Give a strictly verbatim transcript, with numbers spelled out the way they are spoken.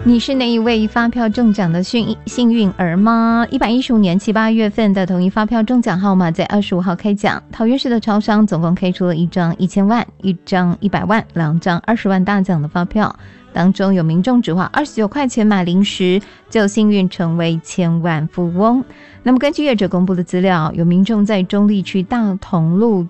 你是那一位发票中奖的幸幸运儿吗？一百一十五年七八月份的统一发票中奖号码在二十五号开奖，桃园市的超商总共开出了一张一千万、一张一百万、两张二十万大奖的发票，当中有民众只花二十九块钱买零食，就幸运成为千万富翁。那么根据业者公布的资料，有民众在中坜区大同路